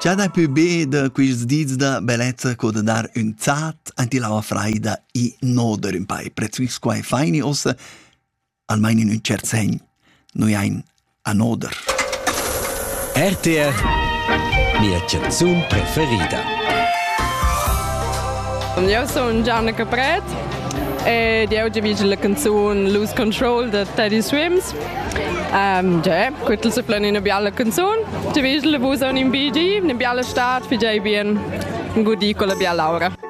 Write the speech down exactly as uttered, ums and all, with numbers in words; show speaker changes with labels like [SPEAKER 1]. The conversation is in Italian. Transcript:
[SPEAKER 1] Già dai più be de quis diz da bellezza co da dar un zat anti lava fraida i noder un pai. Prezus quai feini ossa, almeno in un cert segn, noi ein a noder.
[SPEAKER 2] R T R, mia canzun preferida.
[SPEAKER 3] Io sono Gianna Capret e di oggi vi la canzone Lose Control da Teddy Swims. Um, ja, questa è una bella canzone. Ci vedi la voce in B D, una bella start, fi già bien un good con la bella Laura.